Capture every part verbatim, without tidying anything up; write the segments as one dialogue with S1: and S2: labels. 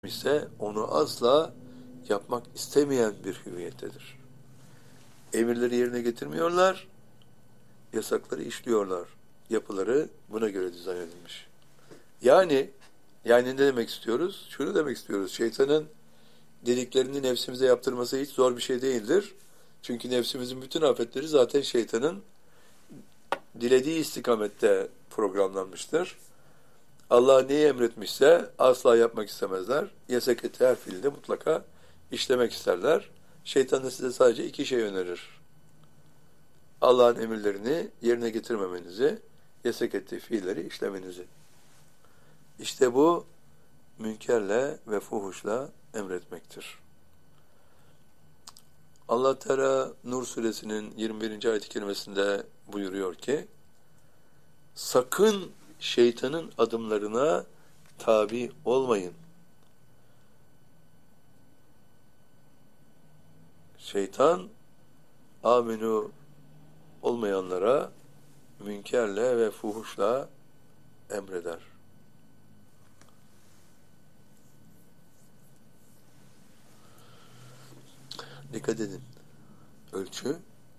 S1: ise onu asla yapmak istemeyen bir hüviyettedir. Emirleri yerine getirmiyorlar, yasakları işliyorlar. Yapıları buna göre dizayn edilmiş. Yani, yani ne demek istiyoruz? Şunu demek istiyoruz. Şeytanın dediklerini nefsimize yaptırması hiç zor bir şey değildir. Çünkü nefsimizin bütün afetleri zaten şeytanın dilediği istikamette programlanmıştır. Allah neyi emretmişse asla yapmak istemezler. Yasak ettiği her fiilde mutlaka işlemek isterler. Şeytan da size sadece iki şey önerir. Allah'ın emirlerini yerine getirmemenizi, yasak ettiği fiilleri işlemenizi. İşte bu münkerle ve fuhuşla emretmektir. Allah Teala Nur suresinin yirmi birinci ayet-i kerimesinde buyuruyor ki, sakın şeytanın adımlarına tabi olmayın. Şeytan aminu olmayanlara münkerle ve fuhuşla emreder. Dikkat edin. Ölçü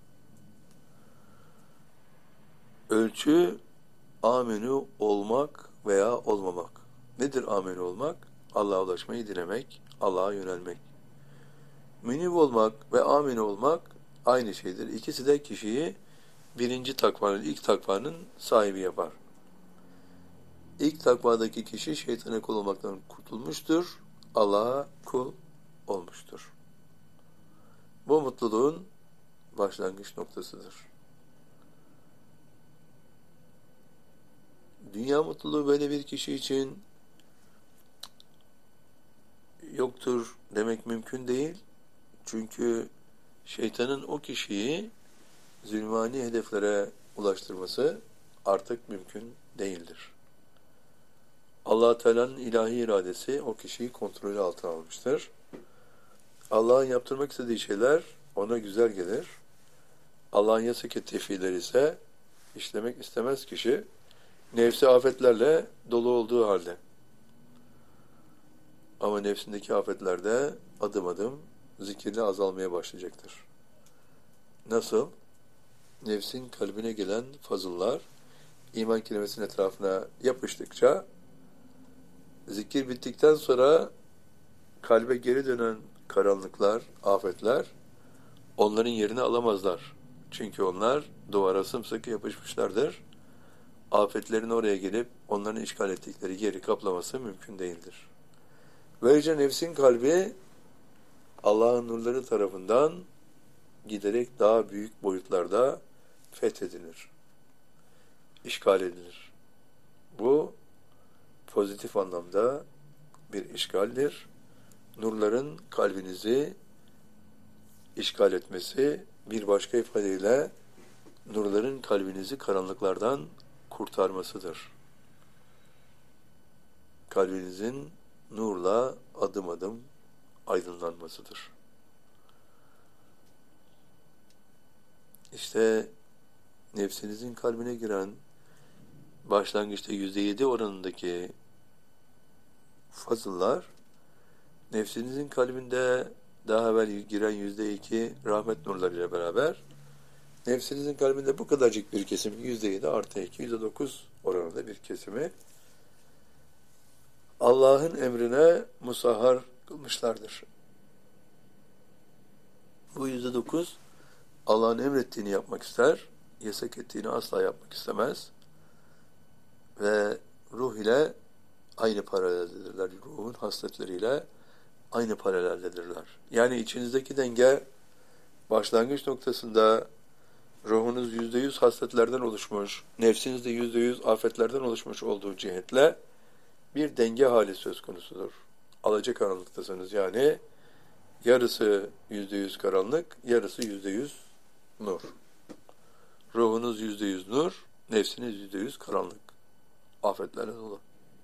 S1: ölçü aminu olmak veya olmamak. Nedir aminu olmak? Allah'a ulaşmayı dilemek, Allah'a yönelmek. Münib olmak ve amin olmak aynı şeydir. İkisi de kişiyi birinci takvanın, ilk takvanın sahibi yapar. İlk takvadaki kişi şeytana kul olmaktan kurtulmuştur, Allah'a kul olmuştur. Bu mutluluğun başlangıç noktasıdır. Dünya mutluluğu böyle bir kişi için yoktur demek mümkün değil. Çünkü şeytanın o kişiyi zulmani hedeflere ulaştırması artık mümkün değildir. Allah Teala'nın ilahi iradesi o kişiyi kontrolü altına almıştır. Allah'ın yaptırmak istediği şeyler ona güzel gelir. Allah'ın yasak ettiği fiiller ise işlemek istemez kişi. Nefsi afetlerle dolu olduğu halde. Ama nefsindeki afetler de adım adım zikirle azalmaya başlayacaktır. Nasıl? Nefsin kalbine gelen fazıllar iman kelimesinin etrafına yapıştıkça zikir bittikten sonra kalbe geri dönen karanlıklar, afetler onların yerini alamazlar. Çünkü onlar duvara sımsıkı yapışmışlardır. Afetlerin oraya gelip onların işgal ettikleri yeri kaplaması mümkün değildir. Böylece nefsin kalbi Allah'ın nurları tarafından giderek daha büyük boyutlarda fethedilir, işgal edilir. Bu pozitif anlamda bir işgaldir. Nurların kalbinizi işgal etmesi, bir başka ifadeyle nurların kalbinizi karanlıklardan kurtarmasıdır. Kalbinizin nurla adım adım aydınlanmasıdır. İşte nefsinizin kalbine giren başlangıçta yüzde yedi oranındaki fazıllar, nefsinizin kalbinde daha evvel giren yüzde iki rahmet nurlarıyla beraber, nefsinizin kalbinde bu kadarcık bir kesimi, yüzde yedi artı iki, yüzde dokuz oranında bir kesimi, Allah'ın emrine musahhar kılmışlardır. Bu yüzde dokuz, Allah'ın emrettiğini yapmak ister, yasak ettiğini asla yapmak istemez ve ruh ile aynı paraleldedirler. Ruhun hasletleriyle aynı paraleldedirler. Yani içinizdeki denge başlangıç noktasında ruhunuz yüzde yüz hasletlerden oluşmuş, nefsiniz de yüzde yüz afetlerden oluşmuş olduğu cihetle bir denge hali söz konusudur. Alacakaranlıktasınız yani yarısı yüzde yüz karanlık, yarısı yüzde yüz nur. Ruhunuz yüzde yüz nur, nefsiniz yüzde yüz karanlık. Afetlerle dolu.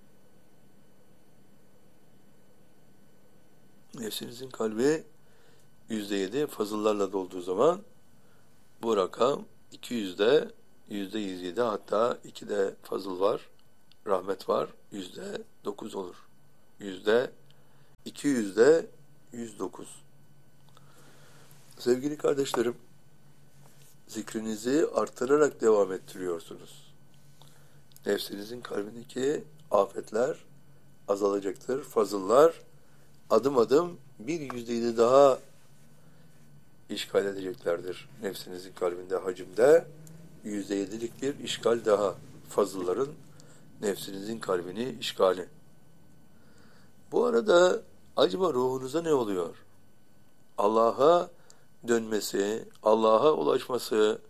S1: Nefsinizin kalbi yüzde yedi fazıllarla dolduğu zaman bu rakam iki yüzde yüzde yüz yedi, hatta ikide fazıl var, rahmet var, yüzde dokuz olur. Yüzde iki yüzde yüz dokuz. Sevgili kardeşlerim, zikrinizi artırarak devam ettiriyorsunuz. Nefsinizin kalbindeki afetler azalacaktır. Fazıllar adım adım bir yüzde yedi daha işgal edeceklerdir. Nefsinizin kalbinde, hacimde yüzde yedilik bir işgal daha. Fazılların nefsinizin kalbini işgali. Bu arada acaba ruhunuza ne oluyor? Allah'a dönmesi, Allah'a ulaşması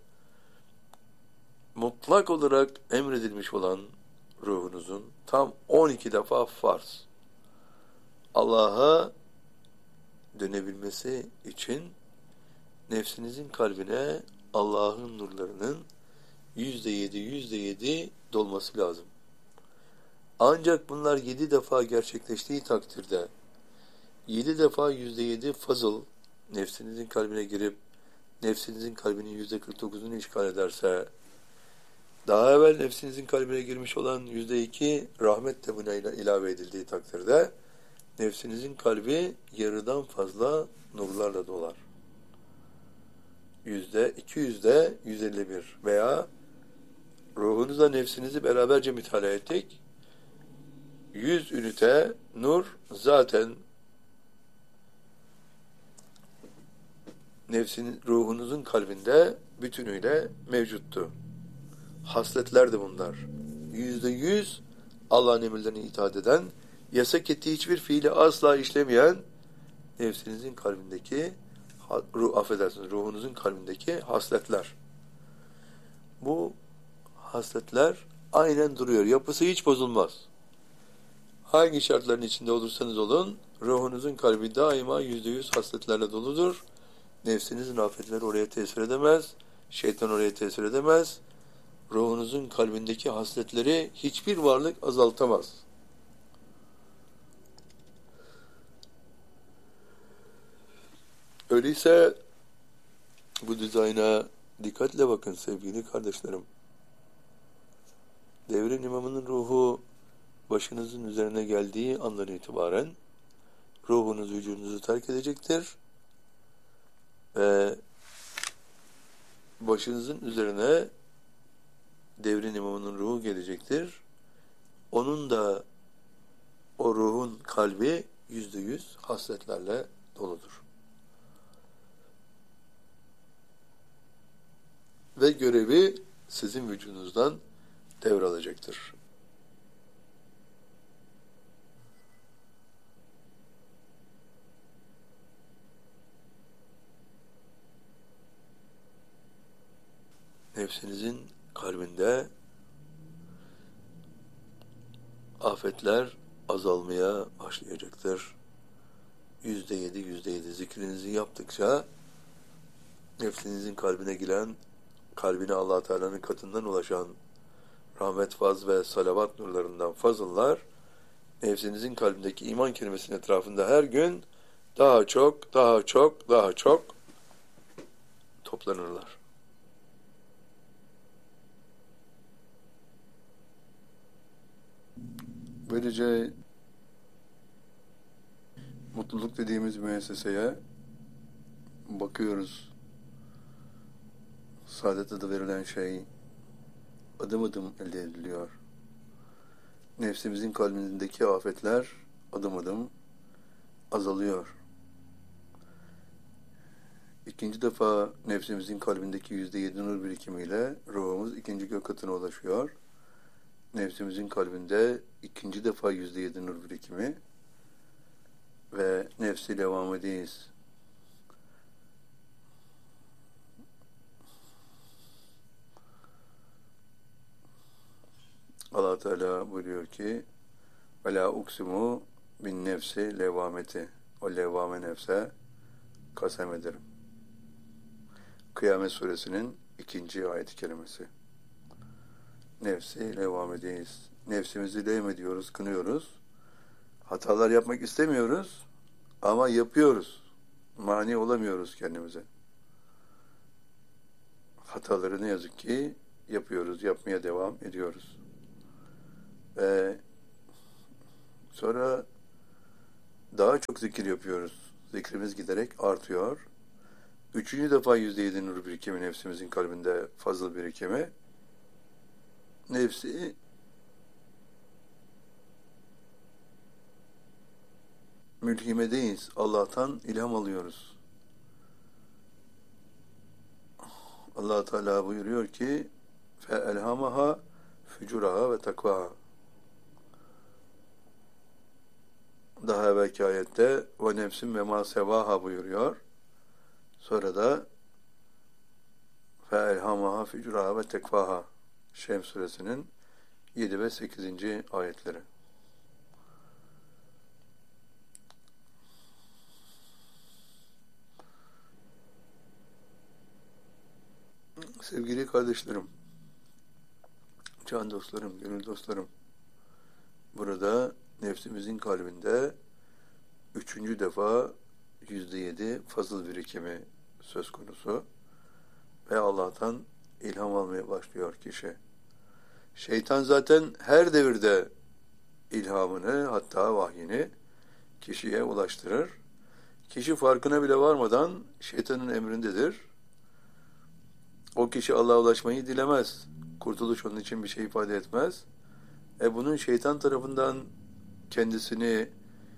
S1: mutlak olarak emredilmiş olan ruhunuzun tam on iki defa farz. Allah'a dönebilmesi için nefsinizin kalbine Allah'ın nurlarının yüzde yedi, yüzde yedi dolması lazım. Ancak bunlar yedi defa gerçekleştiği takdirde yedi defa yüzde yedi fazıl nefsinizin kalbine girip nefsinizin kalbinin yüzde kırk dokuzunu işgal ederse, daha evvel nefsinizin kalbine girmiş olan yüzde iki rahmet de buna ilave edildiği takdirde nefsinizin kalbi yarıdan fazla nurlarla dolar. Yüzde iki yüzde yüz elli bir veya ruhunuzla nefsinizi beraberce mütalaa ettik. yüz ünite nur zaten nefsinin, ruhunuzun kalbinde bütünüyle mevcuttu. Hasletlerdi bunlar. Yüzde yüz Allah'ın emirlerine itaat eden, yasak ettiği hiçbir fiili asla işlemeyen nefsinizin kalbindeki, ruh, affedersiniz, ruhunuzun kalbindeki hasletler. Bu hasletler aynen duruyor. Yapısı hiç bozulmaz. Hangi şartların içinde olursanız olun, ruhunuzun kalbi daima yüzde yüz hasletlerle doludur. Nefsinizin afetleri oraya tesir edemez. Şeytan oraya tesir edemez. Ruhunuzun kalbindeki hasletleri hiçbir varlık azaltamaz. Öyleyse bu dizayna dikkatle bakın sevgili kardeşlerim. Devrin imamının ruhu başınızın üzerine geldiği andan itibaren ruhunuz vücudunuzu terk edecektir ve başınızın üzerine devrin imamının ruhu gelecektir. Onun da o ruhun kalbi yüzde yüz hasletlerle doludur. Ve görevi sizin vücudunuzdan devralacaktır. Nefsinizin kalbinde afetler azalmaya başlayacaktır. Yüzde yedi, yüzde yedi zikrinizi yaptıkça nefsinizin kalbine giren, kalbine Allah Teala'nın katından ulaşan rahmet, faz ve salavat nurlarından fazıllar, nefsinizin kalbindeki iman kelimesinin etrafında her gün daha çok, daha çok, daha çok toplanırlar. Böylece mutluluk dediğimiz müesseseye bakıyoruz. Saadet adı verilen şey adım adım elde ediliyor. Nefsimizin kalbindeki afetler adım adım azalıyor. İkinci defa nefsimizin kalbindeki yüzde yedi nur birikimiyle ruhumuz ikinci gök katına ulaşıyor. Nefsimizin kalbinde ikinci defa yüzde yedi nur birikimi ve nefsi levamedeyiz. Allah Teala buyuruyor ki وَلَا uksimu bin nefsi levameti. O levame nefse kasem ederim. Kıyamet suresinin ikinci ayet-i kerimesi. Nefsi levamedeyiz. Nefsimizi levm ediyoruz, kınıyoruz. Hatalar yapmak istemiyoruz ama yapıyoruz. Mani olamıyoruz kendimize. Hataları ne yazık ki yapıyoruz, yapmaya devam ediyoruz. Ve sonra daha çok zikir yapıyoruz. Zikrimiz giderek artıyor. Üçüncü defa yüzde yedi nur birikimi nefsimizin kalbinde fazla birikimi. Nefsi mülhimedeyiz. Allah'tan ilham alıyoruz. Allah Teala buyuruyor ki فَاَلْهَمَهَا فُجُرَهَا ve takvaha. Daha evvelki ayette ve nefsin ve ma sevaha buyuruyor. Sonra da فَاَلْهَمَهَا فُجُرَهَا ve tekvaha. Şems suresinin yedi ve sekizinci ayetleri. Sevgili kardeşlerim, can dostlarım, gönül dostlarım, burada nefsimizin kalbinde üçüncü defa yüzde yedi fazıl birikimi söz konusu ve Allah'tan ilham almaya başlıyor kişi. Şeytan zaten her devirde ilhamını, hatta vahyini kişiye ulaştırır. Kişi farkına bile varmadan şeytanın emrindedir. O kişi Allah'a ulaşmayı dilemez. Kurtuluş onun için bir şey ifade etmez. E bunun şeytan tarafından kendisini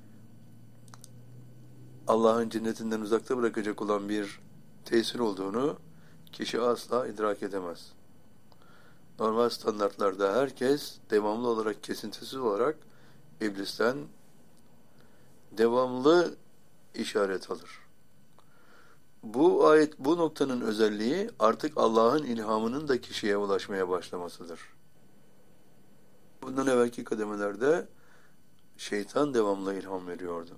S1: Allah'ın cennetinden uzakta bırakacak olan bir tesir olduğunu kişi asla idrak edemez. Normal standartlarda herkes devamlı olarak, kesintisiz olarak iblisten devamlı işaret alır. Bu ayet, bu noktanın özelliği artık Allah'ın ilhamının da kişiye ulaşmaya başlamasıdır. Bundan evvelki kademelerde şeytan devamlı ilham veriyordu.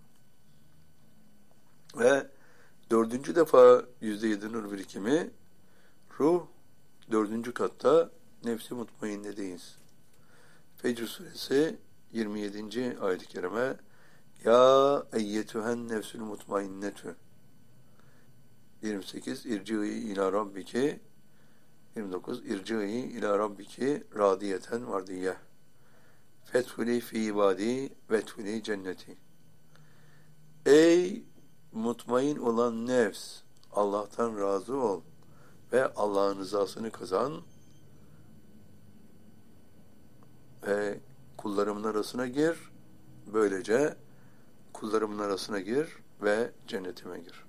S1: Ve dördüncü defa yüzde yedi nur birikimi, ruh dördüncü katta nefsi mutmainnedeyiz. Fecr suresi yirmi yedinci ayet-i kerime, ya eyyetühen nefsül mutmainnetü. yirmi sekiz irci'i ila rabbiki, yirmi dokuz irci'i ila rabbiki radiyeten mardiyeh fethuli fi ibadi vethuli cenneti. Ey mutmain olan nefs, Allah'tan razı ol ve Allah'ın rızasını kazan ve kullarımın arasına gir, böylece kullarımın arasına gir ve cennetime gir.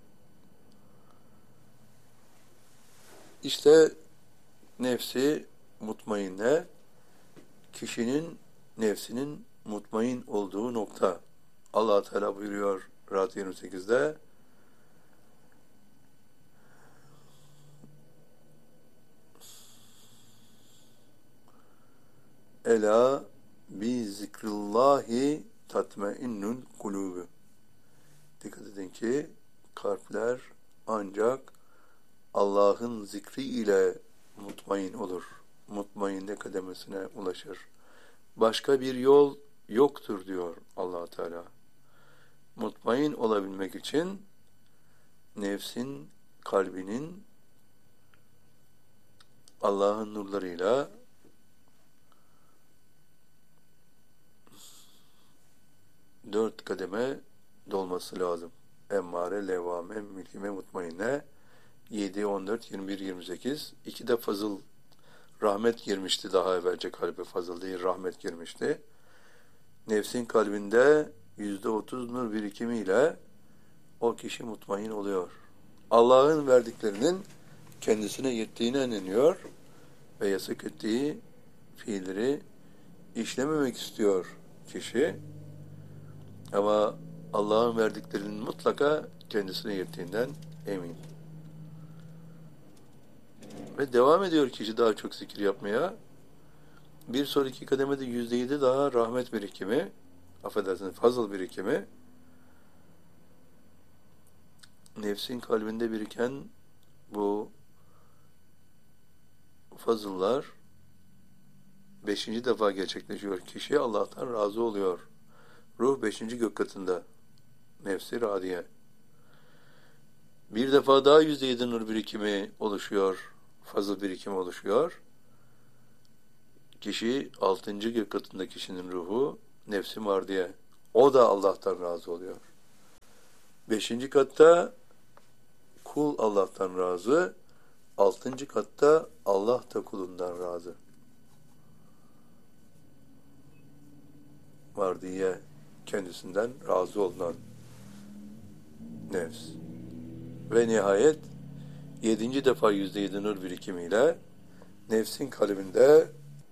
S1: İşte nefsi mutmainne, kişinin nefsinin mutmain olduğu nokta. Allah Teala buyuruyor Ra'd yirmi sekizde, Ela bi zikrillahi tatmainnul kulûbü. Dikkat edin ki kalpler ancak Allah'ın zikri ile mutmain olur. Mutmainne kademesine ulaşır. Başka bir yol yoktur diyor Allah Teala. Mutmain olabilmek için nefsin, kalbinin Allah'ın nurlarıyla dört kademe dolması lazım. Emmare, levvame, mülhime, mutmainne, yedi, on dört, yirmi bir, yirmi sekiz. İki de fazıl, rahmet girmişti daha evvelce, kalbe fazıl değil, rahmet girmişti. Nefsin kalbinde yüzde otuz nur birikimiyle o kişi mutmain oluyor. Allah'ın verdiklerinin kendisine yettiğine inanıyor ve yasak ettiği fiilleri işlememek istiyor kişi. Ama Allah'ın verdiklerinin mutlaka kendisine yettiğinden emin. Ve devam ediyor kişi daha çok zikir yapmaya. Bir sonraki kademede yüzde yedi daha rahmet birikimi, affedersiniz fazıl birikimi, nefsin kalbinde biriken bu fazıllar beşinci defa gerçekleşiyor. Kişi Allah'tan razı oluyor. Ruh beşinci gök katında. Nefsi radiye. Bir defa daha yüzde yedi nur birikimi oluşuyor. Fazıl birikimi oluşuyor. Kişi altıncı gök katında kişinin ruhu nefsi mardiye. O da Allah'tan razı oluyor. Beşinci katta kul Allah'tan razı. Altıncı katta Allah da kulundan razı. Var diye kendisinden razı olunan nefs. Ve nihayet yedinci defa yüzde yedi nur birikimiyle nefsin kalbinde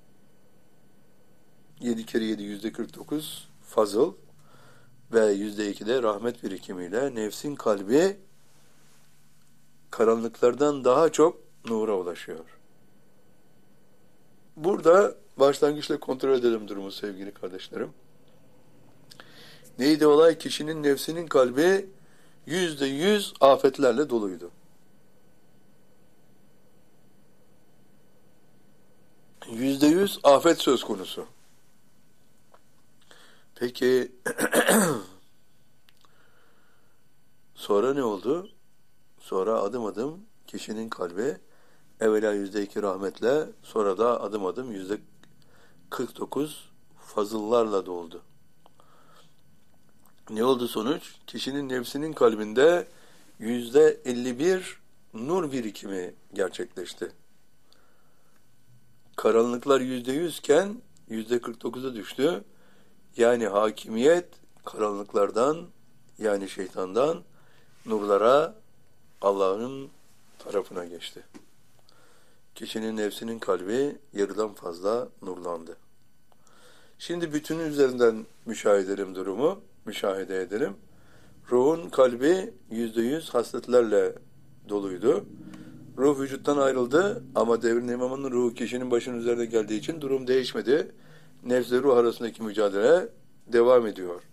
S1: yedi kere yedi yüzde kırk dokuz fazıl ve yüzde iki de rahmet birikimiyle nefsin kalbi karanlıklardan daha çok nura ulaşıyor. Burada başlangıçla kontrol edelim durumu sevgili kardeşlerim. Neydi olay? Kişinin nefsinin kalbi yüzde yüz afetlerle doluydu. Yüzde yüz afet söz konusu. Peki sonra ne oldu? Sonra adım adım kişinin kalbi evvela yüzde iki rahmetle, sonra da adım adım yüzde kırk dokuz fazıllarla doldu. Ne oldu sonuç? Kişinin nefsinin kalbinde yüzde elli bir nur birikimi gerçekleşti. Karanlıklar yüzde yüzken yüzde kırk dokuza düştü. Yani hakimiyet karanlıklardan, yani şeytandan nurlara, Allah'ın tarafına geçti. Kişinin nefsinin kalbi yarıdan fazla nurlandı. Şimdi bütünün üzerinden müşahede edelim durumu, müşahede edelim. Ruhun kalbi yüzde yüz hasletlerle doluydu. Ruh vücuttan ayrıldı ama devrin imamının ruhu kişinin başının üzerine geldiği için durum değişmedi. Nefs ile ruh arasındaki mücadele devam ediyor.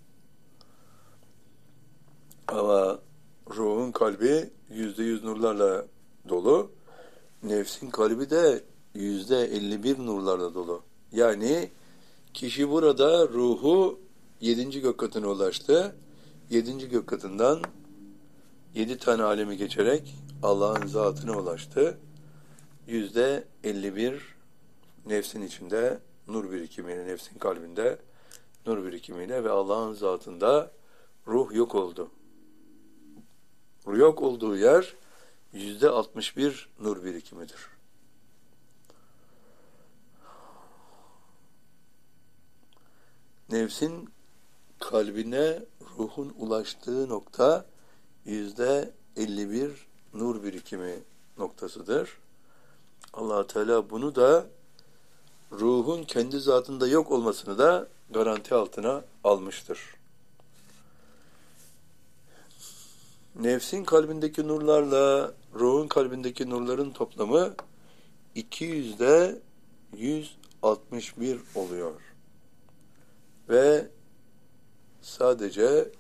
S1: Ama ruhun kalbi yüzde yüz nurlarla dolu. Nefsin kalbi de yüzde elli bir nurlarla dolu. Yani kişi burada ruhu yedinci gök katına ulaştı. Yedinci gök katından yedi tane alemi geçerek Allah'ın zatına ulaştı. Yüzde elli bir nefsin içinde nur birikimiyle, nefsin kalbinde nur birikimiyle ve Allah'ın zatında ruh yok oldu. Ruh yok olduğu yer yüzde altmış bir nur birikimidir. Nefsin kalbine ruhun ulaştığı nokta yüzde elli bir nur birikimi noktasıdır. Allah Teala bunu da ruhun kendi zatında yok olmasını da garanti altına almıştır. Nefsin kalbindeki nurlarla ruhun kalbindeki nurların toplamı iki yüzde yüz altmış bir oluyor. Ve sadece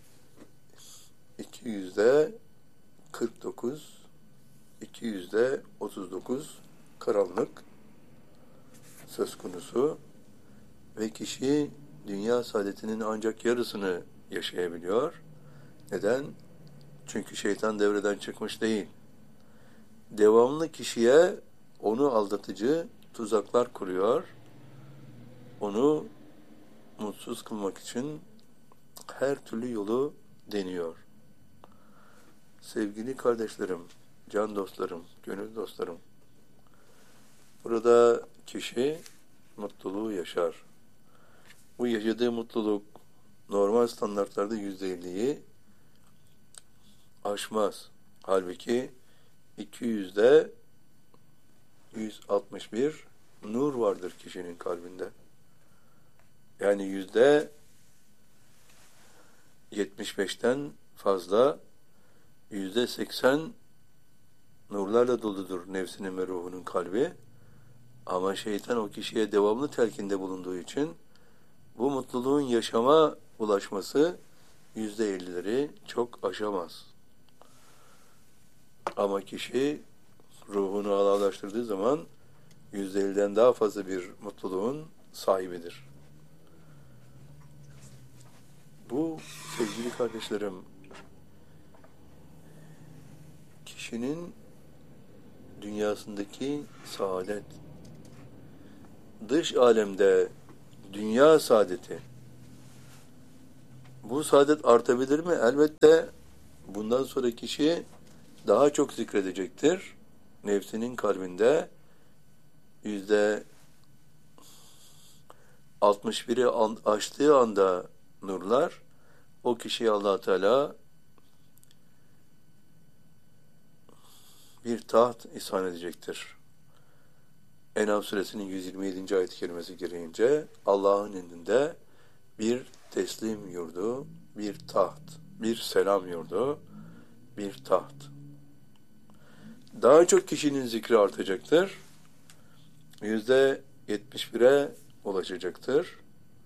S1: iki yüzde kırk dokuz, iki yüzde otuz dokuz karanlık söz konusu ve kişi dünya saadetinin ancak yarısını yaşayabiliyor. Neden? Çünkü şeytan devreden çıkmış değil. Devamlı kişiye onu aldatıcı tuzaklar kuruyor. Onu mutsuz kılmak için her türlü yolu deniyor. Sevgili kardeşlerim, can dostlarım, gönül dostlarım, burada kişi mutluluğu yaşar. Bu yaşadığı mutluluk normal standartlarda yüzde elliyi aşmaz. Halbuki iki yüzde yüz altmış bir nur vardır kişinin kalbinde. Yani yüzde yetmiş beşten fazla, yüzde seksen nurlarla doludur nefsinin ve ruhunun kalbi. Ama şeytan o kişiye devamlı telkinde bulunduğu için bu mutluluğun yaşama ulaşması yüzde ellileri çok aşamaz. Ama kişi ruhunu Allah'laştırdığı zaman yüzde elliden daha fazla bir mutluluğun sahibidir. Bu sevgili kardeşlerim, kişinin dünyasındaki saadet, dış alemde dünya saadeti. Bu saadet artabilir mi? Elbette bundan sonra kişi daha çok zikredecektir. Nefsinin kalbinde yüzde altmış biri aştığı anda nurlar, o kişiye Allah Teala bir taht ihsan edecektir. En'am suresinin yüz yirmi yedinci ayet-i kerimesi gereğince Allah'ın indinde bir teslim yurdu, bir taht, bir selam yurdu, bir taht. Daha çok kişinin zikri artacaktır. Yüzde yetmiş bire ulaşacaktır.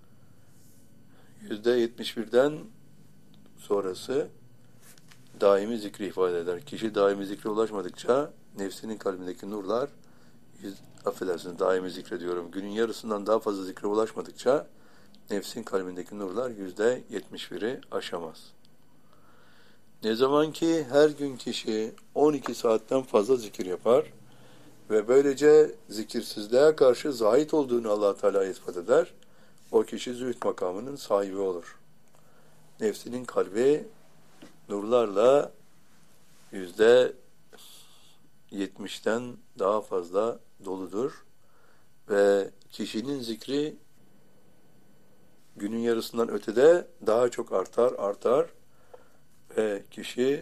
S1: Yüzde yetmiş birden sonrası daimi zikri ifade eder. Kişi daimi zikre ulaşmadıkça nefsinin kalbindeki nurlar, yüz, affedersiniz daimi zikre diyorum, günün yarısından daha fazla zikre ulaşmadıkça nefsin kalbindeki nurlar yüzde yetmiş biri aşamaz. Ne zaman ki her gün kişi on iki saatten fazla zikir yapar ve böylece zikirsizliğe karşı zahit olduğunu Allah Teala ispat eder, o kişi zühd makamının sahibi olur. Nefsinin kalbi nurlarla yüzde yetmişten daha fazla doludur ve kişinin zikri günün yarısından ötede daha çok artar, artar ve kişi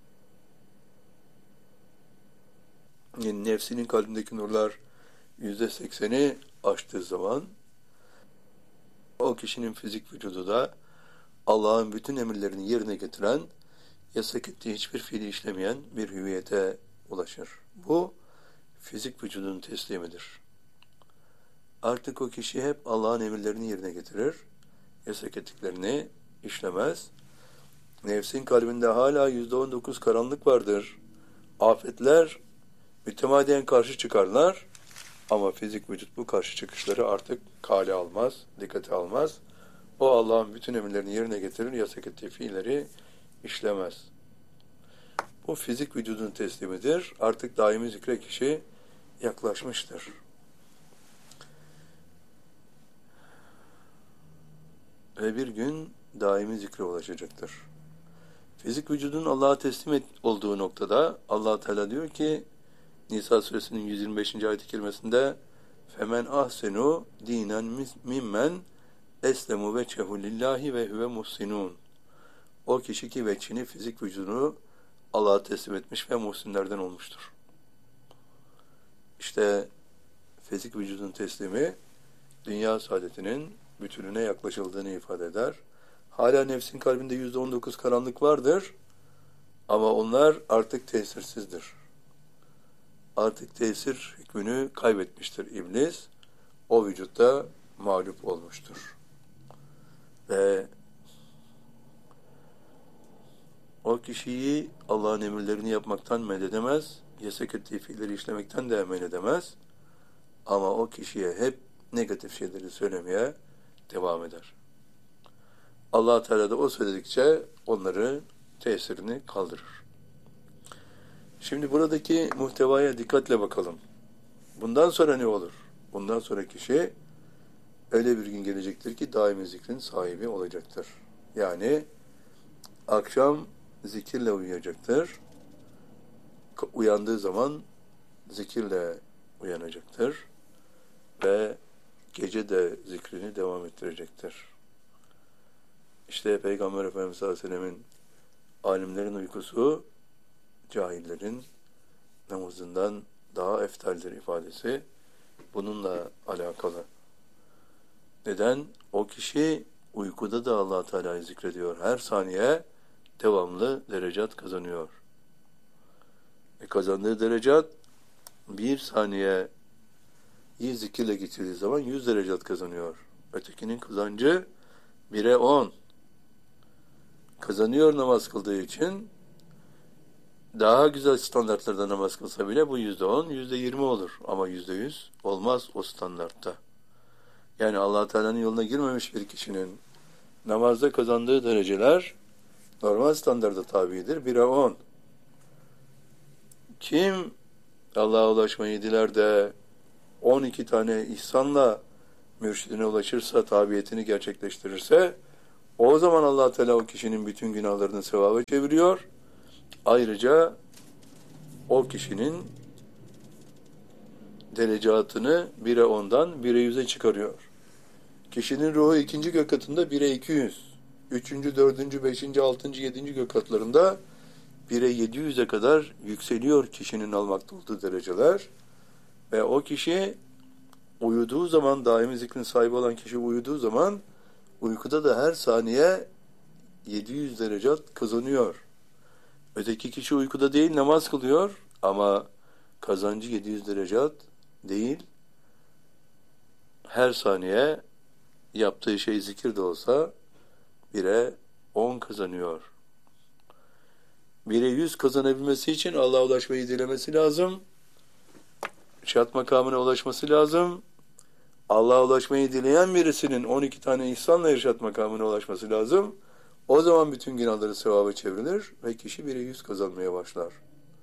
S1: yani nefsinin kalbindeki nurlar yüzde sekseni aştığı zaman o kişinin fizik vücudu da Allah'ın bütün emirlerini yerine getiren, yasak ettiği hiçbir fiili işlemeyen bir hüviyete ulaşır. Bu fizik vücudun teslimidir. Artık o kişi hep Allah'ın emirlerini yerine getirir, yasak ettiklerini işlemez. Nefsin kalbinde hala yüzde on dokuz karanlık vardır. Afetler mütemadiyen karşı çıkarlar ama fizik vücut bu karşı çıkışları artık kale almaz, dikkate almaz. O Allah'ın bütün emirlerini yerine getirir, yasak ettiği fiilleri işlemez. Bu fizik vücudun teslimidir. Artık daimi zikre kişi yaklaşmıştır. Ve bir gün daimi zikre ulaşacaktır. Fizik vücudun Allah'a teslim et, olduğu noktada Allah Teala diyor ki Nisa suresinin yüz yirmi beşinci ayet-i kerimesinde femen ahsenu dinen mimmen eslemu veçhehu lillahi ve huve muhsinun. O kişi ki veçhini, fizik vücudunu Allah'a teslim etmiş ve muhsinlerden olmuştur. İşte fizik vücudun teslimi dünya saadetinin bütününe yaklaşıldığını ifade eder. Hala nefsin kalbinde yüzde on dokuz karanlık vardır ama onlar artık tesirsizdir. Artık tesir hükmünü kaybetmiştir iblis. O vücutta mağlup olmuştur. Ve o kişiyi Allah'ın emirlerini yapmaktan men edemez, yasak ettiği fiilleri işlemekten de men edemez. Ama o kişiye hep negatif şeyleri söylemeye devam eder. Allah Teala da o söyledikçe onları tesirini kaldırır. Şimdi buradaki muhtevaya dikkatle bakalım. Bundan sonra ne olur? Bundan sonra kişi öyle bir gün gelecektir ki daimi zikrin sahibi olacaktır. Yani akşam zikirle uyuyacaktır. Uyandığı zaman zikirle uyanacaktır. Ve gece de zikrini devam ettirecektir. İşte Peygamber Efendimiz sallallahu aleyhi ve sellemin alimlerin uykusu cahillerin namazından daha eftaldir ifadesi bununla alakalı. Neden? O kişi uykuda da Allah Teala'yı zikrediyor. Her saniye devamlı derecat kazanıyor. E kazandığı derecat bir saniye iyi zikirle geçirdiği zaman yüz derecat kazanıyor. Ötekinin kazancı bire on. Kazanıyor namaz kıldığı için daha güzel standartlarda namaz kılsa bile bu yüzde on, yüzde yirmi olur. Ama yüzde yüz olmaz o standartta. Yani Allah Teala'nın yoluna girmemiş bir kişinin namazda kazandığı dereceler normal standarda tabidir. bire on. Kim Allah'a ulaşmayı diler de on iki tane ihsanla mürşidine ulaşırsa, tabiyetini gerçekleştirirse o zaman Allah Teala o kişinin bütün günahlarını sevaba çeviriyor. Ayrıca o kişinin derecatını bire ondan bire yüze çıkarıyor. Kişinin ruhu ikinci gök katında bire iki yüz. Üçüncü, dördüncü, beşinci, altıncı, yedinci gök katlarında bire yedi yüze kadar yükseliyor kişinin almakta olduğu dereceler. Ve o kişi uyuduğu zaman, daimi zikrin sahibi olan kişi uyuduğu zaman, uykuda da her saniye yedi yüz derecat kazanıyor. Öteki kişi uykuda değil, namaz kılıyor ama kazancı yedi yüz derecat değil. Her saniye yaptığı şey zikir de olsa bire on kazanıyor. Bire yüz kazanabilmesi için Allah'a ulaşmayı dilemesi lazım. İrşad makamına ulaşması lazım. Allah'a ulaşmayı dileyen birisinin on iki tane ihsanla irşad makamına ulaşması lazım. O zaman bütün günahları sevaba çevrilir ve kişi bire yüz kazanmaya başlar.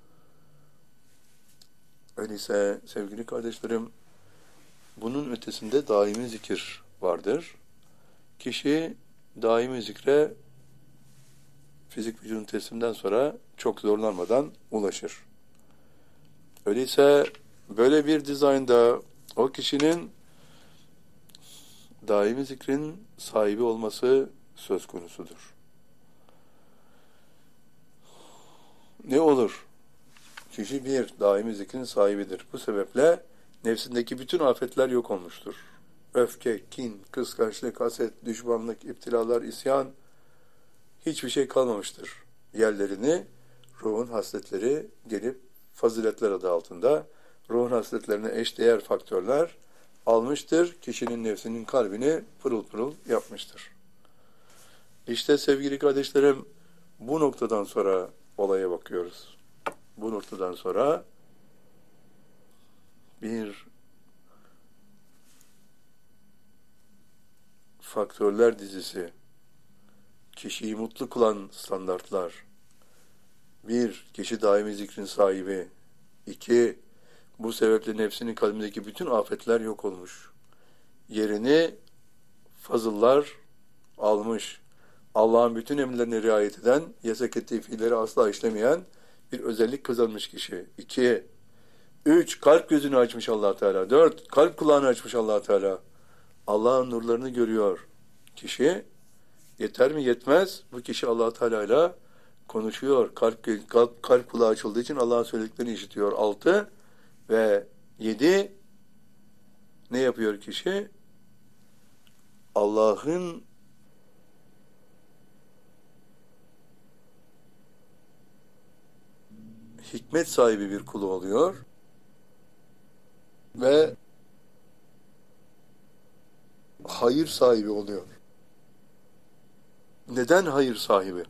S1: Öyleyse sevgili kardeşlerim, bunun ötesinde daimi zikir vardır. Kişi daimi zikre fizik vücudun tesliminden sonra çok zorlanmadan ulaşır. Öyleyse böyle bir dizaynda o kişinin daimi zikrin sahibi olması söz konusudur. Ne olur? Kişi bir daimi zikrin sahibidir. Bu sebeple nefsindeki bütün afetler yok olmuştur. Öfke, kin, kıskançlık, haset, düşmanlık, iptilalar, isyan, hiçbir şey kalmamıştır. Yerlerini ruhun hasletleri gelip faziletler adı altında ruhun hasletlerine eşdeğer faktörler almıştır. Kişinin nefsinin kalbini pırıl pırıl yapmıştır. İşte sevgili kardeşlerim, bu noktadan sonra olaya bakıyoruz. Bu noktadan sonra bir faktörler dizisi, kişiyi mutlu kılan standartlar, bir, kişi daimi zikrin sahibi, iki, bu sebeple nefsinin kalbindeki bütün afetler yok olmuş. Yerini fazıllar almış. Allah'ın bütün emirlerine riayet eden, yasak ettiği fiilleri asla işlemeyen bir özellik kazanmış kişi. İki, üç, kalp gözünü açmış Allah Teala. Dört, kalp kulağını açmış Allah Teala. Allah'ın nurlarını görüyor kişi. Yeter mi? Yetmez. Bu kişi Allah Teala ile konuşuyor. Kalp, kalp, kalp kulağı açıldığı için Allah'ın söylediklerini işitiyor. Altı ve yedi, ne yapıyor kişi? Allah'ın hikmet sahibi bir kulu oluyor ve hayır sahibi oluyor. Neden hayır sahibi?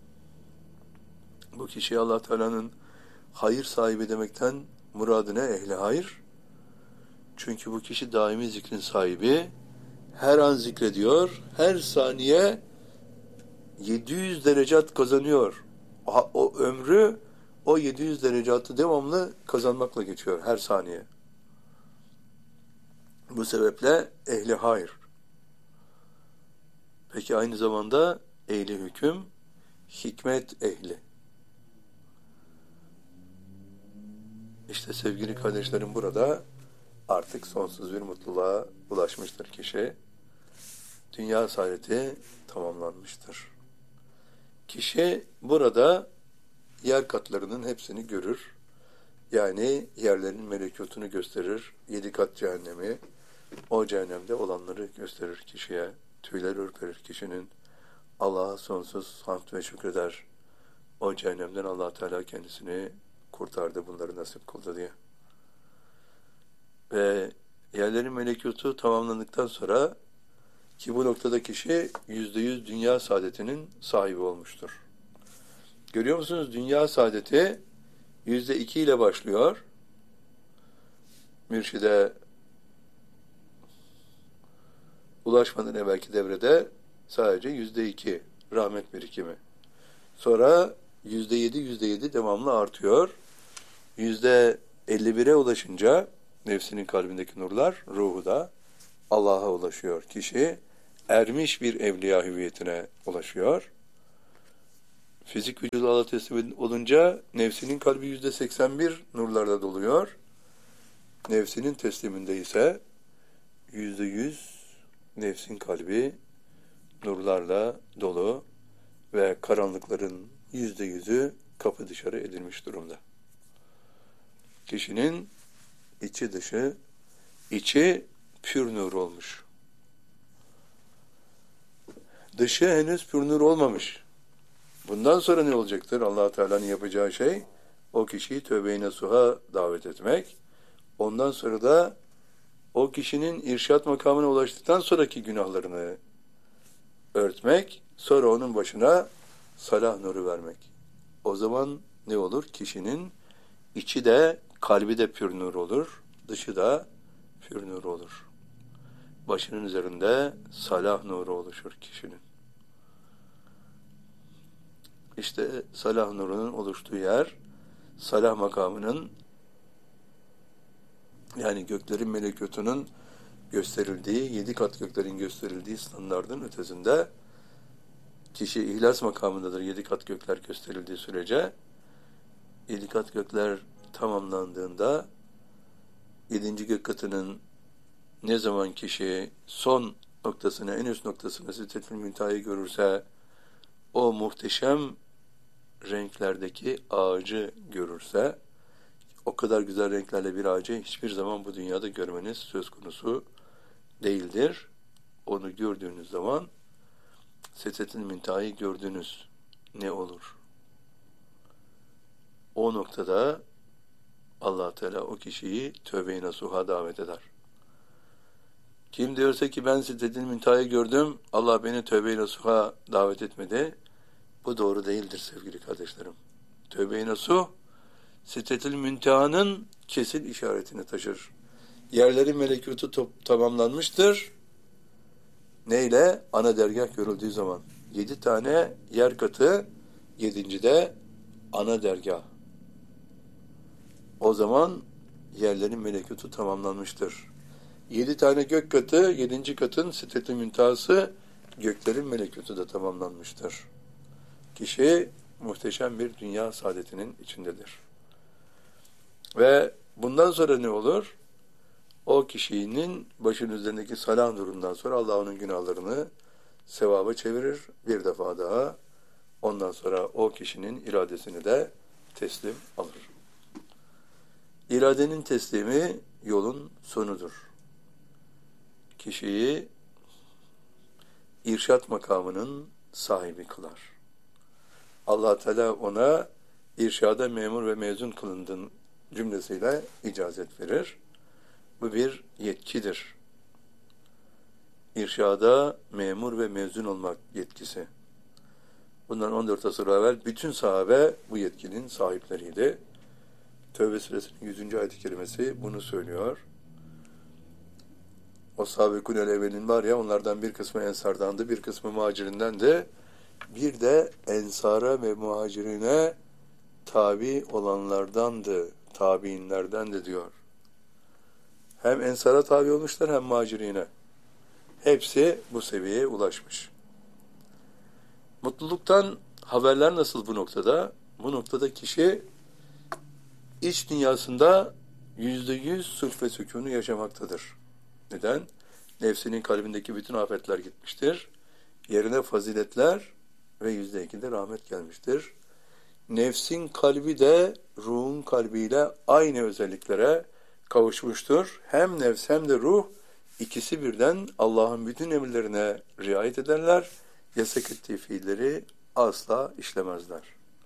S1: Bu kişi Allah Teala'nın hayır sahibi demekten muradı ne? Ehli hayır. Çünkü bu kişi daimi zikrin sahibi, her an zikrediyor, her saniye yedi yüz derecat kazanıyor. O, o ömrü o yedi yüz derecatı devamlı kazanmakla geçiyor her saniye. Bu sebeple ehli hayır. Peki aynı zamanda ehli hüküm, hikmet ehli. İşte sevgili kardeşlerim, burada artık sonsuz bir mutluluğa ulaşmıştır kişi. Dünya saadeti tamamlanmıştır. Kişi burada yer katlarının hepsini görür. Yani yerlerin melekutunu gösterir. Yedi kat cehennemi, o cehennemde olanları gösterir kişiye. Tüyler ürperir kişinin. Allah'a sonsuz hamd ve şükreder. O cehennemden Allah Teala kendisini kurtardı, bunları nasip kıldı diye. Ve yerlerin melekutu tamamlandıktan sonra, ki bu noktada kişi yüzde yüz dünya saadetinin sahibi olmuştur. Görüyor musunuz? Dünya saadeti yüzde iki ile başlıyor. Mürşide ulaşmadan evvelki devrede sadece yüzde iki rahmet birikimi. Sonra yüzde yedi, yüzde yedi devamlı artıyor. Yüzde elli bire ulaşınca nefsinin kalbindeki nurlar, ruhu da Allah'a ulaşıyor. Kişi ermiş bir evliya hüviyetine ulaşıyor. Fizik vücudu Allah'a teslim olunca nefsinin kalbi yüzde seksen bir nurlarla doluyor. Nefsinin tesliminde ise yüzde yüz nefsin kalbi nurlarla dolu ve karanlıkların yüzde yüzü kapı dışarı edilmiş durumda. Kişinin içi dışı, içi pür nur olmuş. Dışı henüz pür nur olmamış. Bundan sonra ne olacaktır? Allah Teala'nın yapacağı şey, o kişiyi tövbe-i nasuha davet etmek. Ondan sonra da o kişinin irşat makamına ulaştıktan sonraki günahlarını örtmek, sonra onun başına salah nuru vermek. O zaman ne olur? Kişinin içi de, kalbi de pür nur olur, dışı da pür nur olur. Başının üzerinde salah nuru oluşur kişinin. İşte salah nurunun oluştuğu yer, salah makamının, yani göklerin melekutunun gösterildiği, yedi kat göklerin gösterildiği standardın ötesinde, kişi ihlas makamındadır yedi kat gökler gösterildiği sürece. Yedi kat gökler tamamlandığında, yedinci gök katının ne zaman kişi son noktasını, en üst noktasını, Sidretül Münteha'yı görürse, o muhteşem renklerdeki ağacı görürse, o kadar güzel renklerle bir ağacı hiçbir zaman bu dünyada görmeniz söz konusu değildir. Onu gördüğünüz zaman Sidretül Münteha'yı gördünüz. Ne olur? O noktada Allah Teala o kişiyi tövbe-i nasuha davet eder. Kim diyorsa ki ben Sidretül Münteha'yı gördüm, Allah beni tövbe-i nasuha davet etmedi, bu doğru değildir sevgili kardeşlerim. Tövbe-i nasuh, Sidretül Münteha'nın kesin işaretini taşır. Yerlerin melekutu top, tamamlanmıştır. Neyle? Ana dergah görüldüğü zaman. Yedi tane yer katı, yedinci de ana dergah. O zaman yerlerin melekutu tamamlanmıştır. Yedi tane gök katı, yedinci katın Sidretül Münteha'sı, göklerin melekutu da tamamlanmıştır. Kişi muhteşem bir dünya saadetinin içindedir. Ve bundan sonra ne olur? O kişinin başının üzerindeki salah nurundan sonra Allah onun günahlarını sevaba çevirir bir defa daha. Ondan sonra o kişinin iradesini de teslim alır. İradenin teslimi yolun sonudur. Kişiyi irşat makamının sahibi kılar. Allah Teala ona irşada memur ve mezun kılındığın cümlesiyle icazet verir. Bu bir yetkidir. İrşada memur ve mezun olmak yetkisi. Bundan on dört asır evvel bütün sahabe bu yetkinin sahipleriydi. Tevbe suresinin yüzüncü ayet-i kerimesi bunu söylüyor. O sâbikûn el-evvelin var ya, onlardan bir kısmı ensardandı, bir kısmı muhacirindendi. Bir de ensara ve muhacirine tabi olanlardandı, tabiinlerdendi diyor. Hem ensara tabi olmuşlar hem muhacirine. Hepsi bu seviyeye ulaşmış. Mutluluktan haberler nasıl bu noktada? Bu noktada kişi iç dünyasında yüzde yüz sulh ve sükûnu yaşamaktadır. Neden? Nefsinin kalbindeki bütün afetler gitmiştir. Yerine faziletler ve yüzde iki de rahmet gelmiştir. Nefsin kalbi de ruhun kalbiyle aynı özelliklere kavuşmuştur. Hem nefs hem de ruh ikisi birden Allah'ın bütün emirlerine riayet ederler. Yasak ettiği fiilleri asla işlemezler.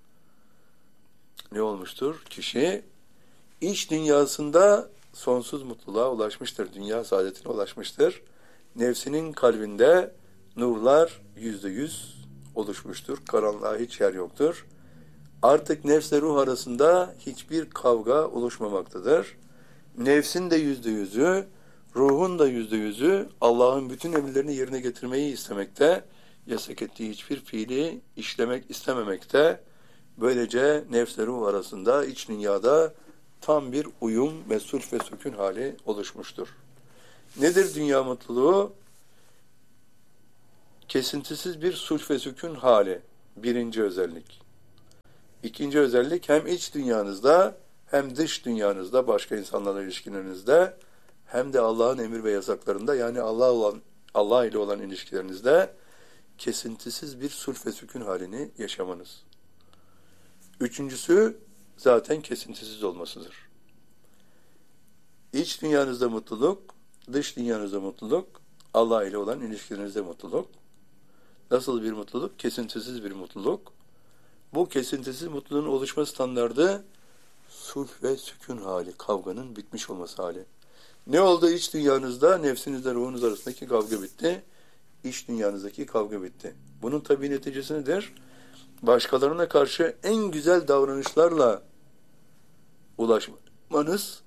S1: Ne olmuştur? Kişi iç dünyasında sonsuz mutluluğa ulaşmıştır. Dünya saadetine ulaşmıştır. Nefsinin kalbinde nurlar yüzde yüz oluşmuştur. Karanlığa hiç yer yoktur. Artık nefsle ruh arasında hiçbir kavga oluşmamaktadır. Nefsin de yüzde yüzü, ruhun da yüzde yüzü Allah'ın bütün emirlerini yerine getirmeyi istemekte, yasak ettiği hiçbir fiili işlemek istememekte. Böylece nefsle ruh arasında iç dünyada tam bir uyum ve sulh ve sükun hali oluşmuştur. Nedir dünya mutluluğu? Kesintisiz bir sulh ve sükun hali. Birinci özellik. İkinci özellik hem iç dünyanızda hem dış dünyanızda, başka insanlarla ilişkilerinizde hem de Allah'ın emir ve yasaklarında, yani Allah olan Allah ile olan ilişkilerinizde kesintisiz bir sulh ve sükun halini yaşamanız. Üçüncüsü zaten kesintisiz olmasıdır. İç dünyanızda mutluluk, dış dünyanızda mutluluk, Allah ile olan ilişkilerinizde mutluluk. Nasıl bir mutluluk? Kesintisiz bir mutluluk. Bu kesintisiz mutluluğun oluşma standardı sulh ve sükun hali, kavganın bitmiş olması hali. Ne oldu iç dünyanızda? Nefsinizle ruhunuz arasındaki kavga bitti. İç dünyanızdaki kavga bitti. Bunun tabii neticesi nedir? Başkalarına karşı en güzel davranışlarla ulaşmanız,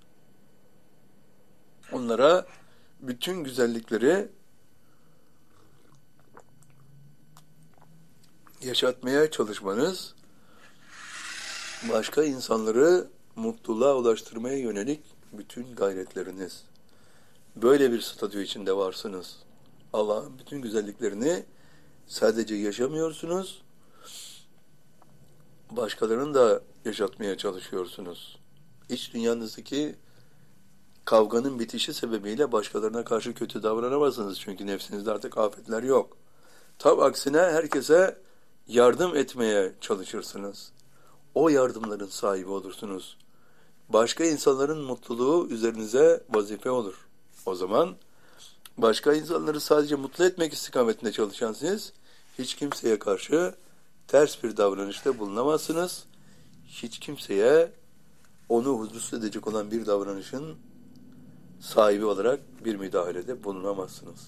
S1: onlara bütün güzellikleri yaşatmaya çalışmanız, başka insanları mutluluğa ulaştırmaya yönelik bütün gayretleriniz. Böyle bir statü içinde varsınız. Allah'ın bütün güzelliklerini sadece yaşamıyorsunuz, başkalarını da yaşatmaya çalışıyorsunuz. İç dünyanızdaki kavganın bitişi sebebiyle başkalarına karşı kötü davranamazsınız. Çünkü nefsinizde artık afetler yok. Tam aksine herkese yardım etmeye çalışırsınız. O yardımların sahibi olursunuz. Başka insanların mutluluğu üzerinize vazife olur. O zaman başka insanları sadece mutlu etmek istikametinde çalışan siz, hiç kimseye karşı ters bir davranışta bulunamazsınız. Hiç kimseye onu huzursuz edecek olan bir davranışın sahibi olarak bir müdahalede bulunamazsınız.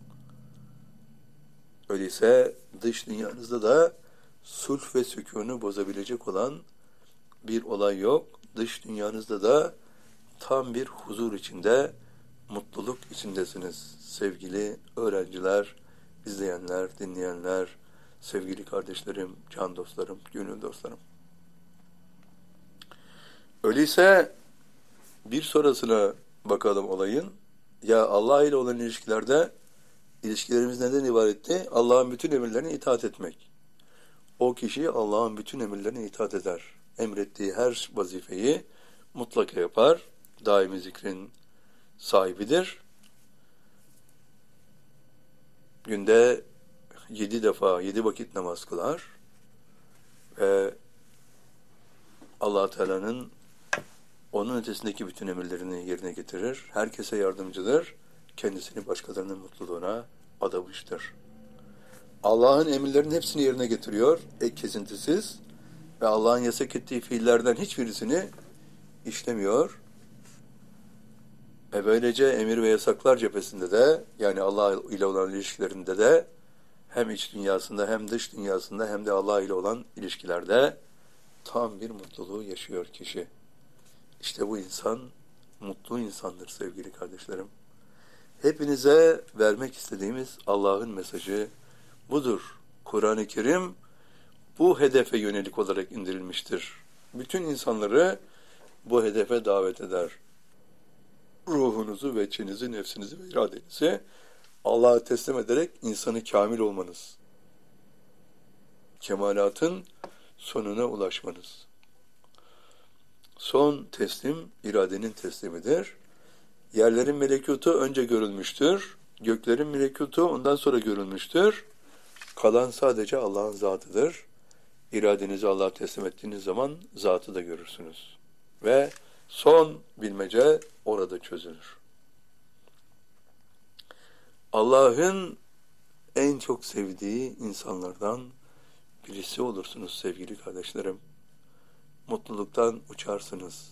S1: Öyleyse dış dünyanızda da sulh ve sükûnu bozabilecek olan bir olay yok. Dış dünyanızda da tam bir huzur içinde, mutluluk içindesiniz. Sevgili öğrenciler, izleyenler, dinleyenler, sevgili kardeşlerim, can dostlarım, gönül dostlarım. Öyleyse bir sonrasına bakalım olayın. Ya Allah ile olan ilişkilerde ilişkilerimiz neden ibaretti? Allah'ın bütün emirlerine itaat etmek. O kişi Allah'ın bütün emirlerine itaat eder. Emrettiği her vazifeyi mutlaka yapar. Daimi zikrin sahibidir. Günde yedi defa, yedi vakit namaz kılar. Ve Allah Teala'nın onun ötesindeki bütün emirlerini yerine getirir. Herkese yardımcıdır. Kendisini başkalarının mutluluğuna adamıştır. Allah'ın emirlerinin hepsini yerine getiriyor. Ek kesintisiz. Ve Allah'ın yasak ettiği fiillerden hiçbirisini işlemiyor. Ve böylece emir ve yasaklar cephesinde de, yani Allah ile olan ilişkilerinde de, hem iç dünyasında hem dış dünyasında hem de Allah ile olan ilişkilerde tam bir mutluluğu yaşıyor kişi. İşte bu insan mutlu insandır sevgili kardeşlerim. Hepinize vermek istediğimiz Allah'ın mesajı budur. Kur'an-ı Kerim bu hedefe yönelik olarak indirilmiştir. Bütün insanları bu hedefe davet eder. Ruhunuzu ve içinizi, nefsinizi ve iradenizi Allah'a teslim ederek insanı kamil olmanız. Kemalatın sonuna ulaşmanız. Son teslim, iradenin teslimidir. Yerlerin melekutu önce görülmüştür. Göklerin melekutu ondan sonra görülmüştür. Kalan sadece Allah'ın zatıdır. İradenizi Allah'a teslim ettiğiniz zaman zatı da görürsünüz. Ve son bilmece orada çözülür. Allah'ın en çok sevdiği insanlardan birisi olursunuz sevgili kardeşlerim. Mutluluktan uçarsınız.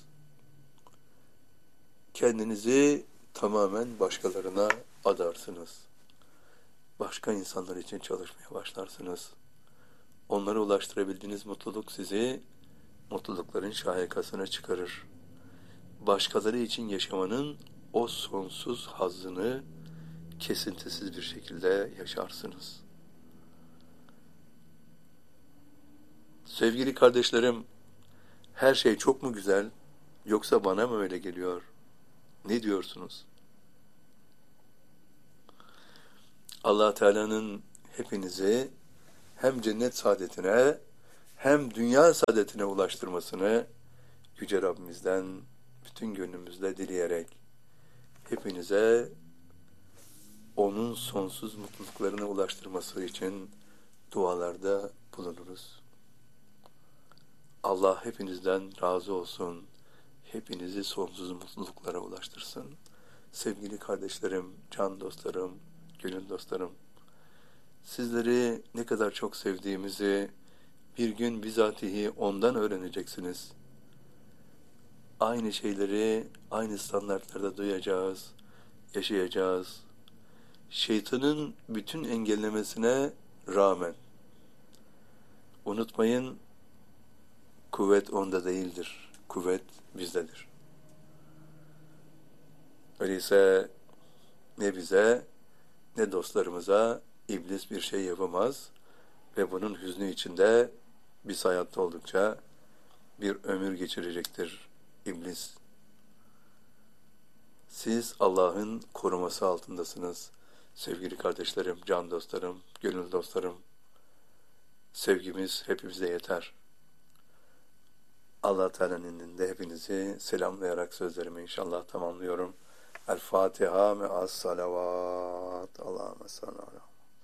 S1: Kendinizi tamamen başkalarına adarsınız. Başka insanlar için çalışmaya başlarsınız. Onlara ulaştırabildiğiniz mutluluk sizi mutlulukların şahikasına çıkarır. Başkaları için yaşamanın o sonsuz hazzını kesintisiz bir şekilde yaşarsınız. Sevgili kardeşlerim, her şey çok mu güzel, yoksa bana mı öyle geliyor? Ne diyorsunuz? Allah Teala'nın hepinizi hem cennet saadetine hem dünya saadetine ulaştırmasını Yüce Rabbimizden bütün gönlümüzle dileyerek hepinize onun sonsuz mutluluklarına ulaştırması için dualarda bulunuruz. Allah hepinizden razı olsun. Hepinizi sonsuz mutluluklara ulaştırsın. Sevgili kardeşlerim, can dostlarım, gönül dostlarım, sizleri ne kadar çok sevdiğimizi bir gün bizatihi ondan öğreneceksiniz. Aynı şeyleri aynı standartlarda duyacağız, yaşayacağız. Şeytanın bütün engellemesine rağmen unutmayın, kuvvet onda değildir. Kuvvet bizdedir. Öyleyse ne bize ne dostlarımıza iblis bir şey yapamaz ve bunun hüznü içinde biz hayatta oldukça bir ömür geçirecektir iblis. Siz Allah'ın koruması altındasınız. Sevgili kardeşlerim, can dostlarım, gönül dostlarım, sevgimiz hepimize yeter. Allah Teala'nın indinde hepinizi selamlayarak sözlerimi inşallah tamamlıyorum. El Fatiha me'as salavat. Allahümme salli ala.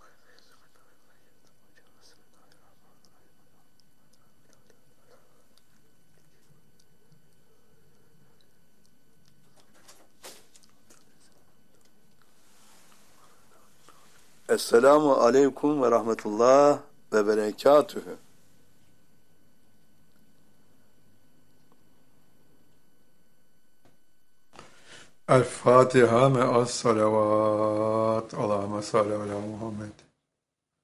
S1: Esselamu aleyküm ve rahmetullah ve berekatühü.
S2: El Fatiha me'as salavat. Allahümme salli ala Muhammed.